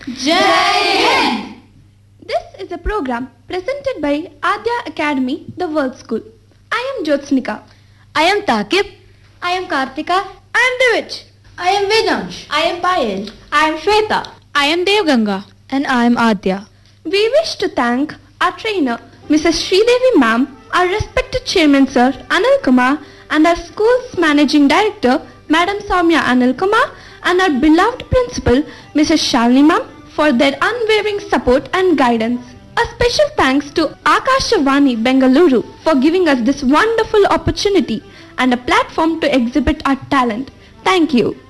Jai Hind! This is a program presented by Adya Academy, the World School. I am Jyotsnika. I am Taqib. I am Kartika. I am Divij. I am Vedansh. I am Payal. I am Shweta. I am Devganga. And I am Adya. We wish to thank our trainer, Mrs. Sridevi ma'am, our respected chairman sir, Anil Kumar, and our school's managing director, Madam Soumya Anil Kumar, and our beloved principal, Mrs. Shalini ma'am, for their unwavering support and guidance. A special thanks to Akashvani Bengaluru for giving us this wonderful opportunity and a platform to exhibit our talent. Thank you.